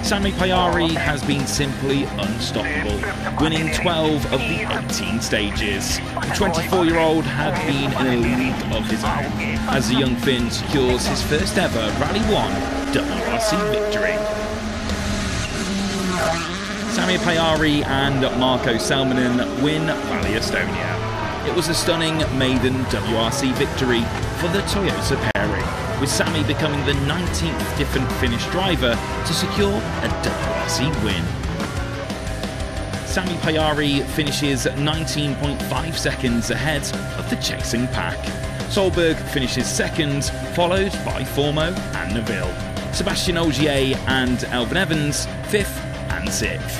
Sami Pajari has been simply unstoppable, winning 12 of the 18 stages. The 24-year-old had been in a league of his own, as the young Finn secures his first ever Rally 1 WRC victory. Sami Pajari and Marko Salminen win Rally Estonia. It was a stunning maiden WRC victory for the Toyota pairing, with Sami becoming the 19th different Finnish driver to secure a WRC win. Sami Pajari finishes 19.5 seconds ahead of the chasing pack. Solberg finishes second, followed by Formo and Neville. Sebastian Ogier and Elfyn Evans, 5th and 6th.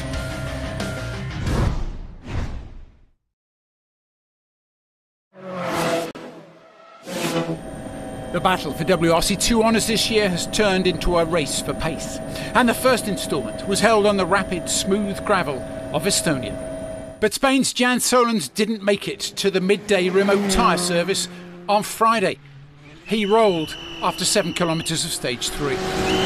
The battle for WRC2 honours this year has turned into a race for pace, and the first instalment was held on the rapid, smooth gravel of Estonia. But Spain's Jan Solans didn't make it to the midday remote tyre service on Friday. He rolled after 7 kilometres of stage 3.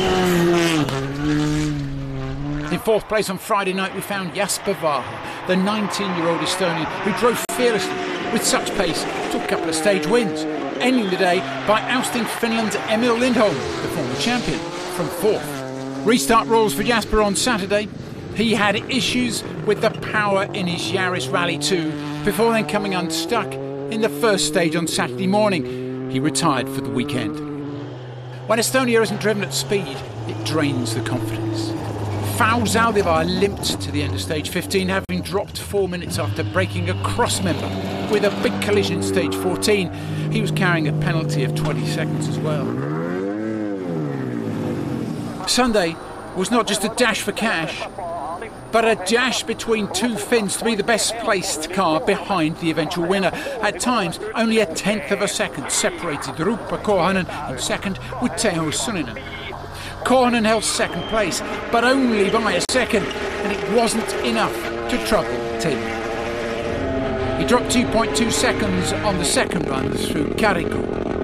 In 4th place on Friday night we found Jasper Vaha, the 19-year-old Estonian who drove fearlessly with such pace to a couple of stage wins, ending the day by ousting Finland's Emil Lindholm, the former champion, from 4th. Restart rules for Jasper on Saturday. He had issues with the power in his Yaris Rally 2 before then coming unstuck in the first stage on Saturday morning. He retired for the weekend. When Estonia isn't driven at speed, it drains the confidence. Fau Zaldivar limped to the end of stage 15, having dropped 4 minutes after breaking a cross member with a big collision in stage 14. He was carrying a penalty of 20 seconds as well. Sunday was not just a dash for cash, but a dash between two Finns to be the best placed car behind the eventual winner. At times, only a tenth of a second separated Ruppa Korhonen in second with Teuvo Suninen. Korhonen held second place, but only by a second, and it wasn't enough to trouble Tim. He dropped 2.2 seconds on the second run through Karikko.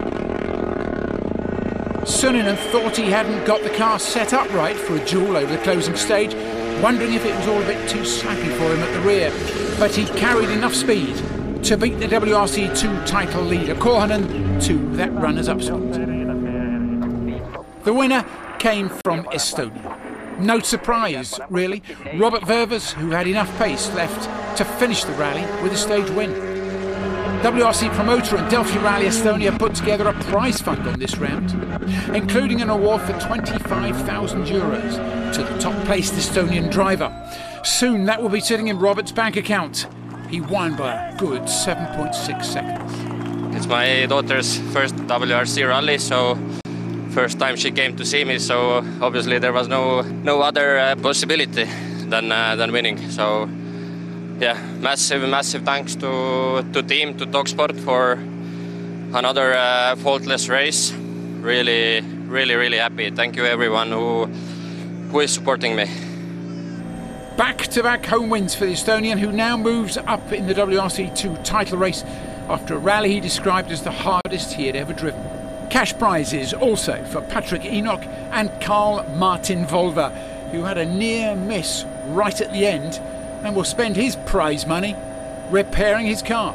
Suninen thought he hadn't got the car set up right for a duel over the closing stage, wondering if it was all a bit too slappy for him at the rear, but he carried enough speed to beat the WRC2 title leader Korhonen to that runner's up spot. The winner came from Estonia. No surprise, really. Robert Ververs, who had enough pace left to finish the rally with a stage win. WRC promoter and Delphi Rally Estonia put together a prize fund on this round, including an award for €25,000 to the top-placed Estonian driver. Soon that will be sitting in Robert's bank account. He won by a good 7.6 seconds. It's my daughter's first WRC rally, so first time she came to see me, so obviously there was no other possibility than winning. So yeah, massive thanks to team, to TalkSport for another faultless race. Really happy. Thank you everyone who is supporting me. Back-to-back home wins for the Estonian, who now moves up in the WRC2 title race after a rally he described as the hardest he had ever driven. Cash prizes also for Patrick Enoch and Carl Martin Volva, who had a near miss right at the end and will spend his prize money repairing his car.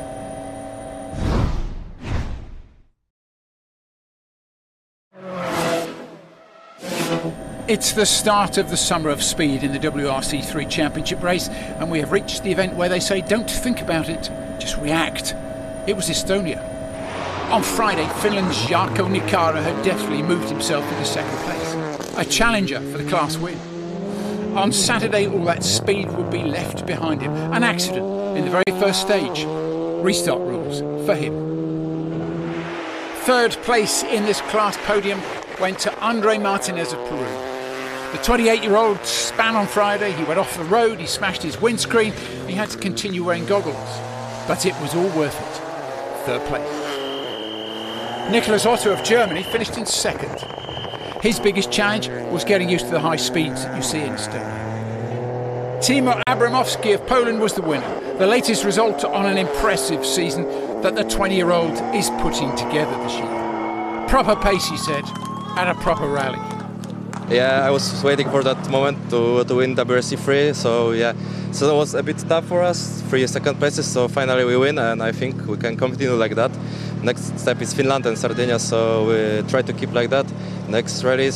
It's the start of the summer of speed in the WRC3 Championship race, and we have reached the event where they say don't think about it, just react. It was Estonia. On Friday, Finland's Jarkko Nikara had deftly moved himself into second place, a challenger for the class win. On Saturday, all that speed would be left behind him. An accident in the very first stage. Restart rules for him. Third place in this class podium went to Andre Martinez of Peru. The 28-year-old span on Friday. He went off the road, he smashed his windscreen, he had to continue wearing goggles. But it was all worth it. Third place. Nicholas Otto of Germany finished in second. His biggest challenge was getting used to the high speeds that you see in Estonia. Timo Abramovsky of Poland was the winner, the latest result on an impressive season that the 20-year-old is putting together this year. Proper pace, he said, at a proper rally. Yeah, I was waiting for that moment to win WRC3. So yeah, so it was a bit tough for us, 3 second places. So finally we win, and I think we can continue like that. Next step is Finland and Sardinia, so we try to keep like that. Next rallies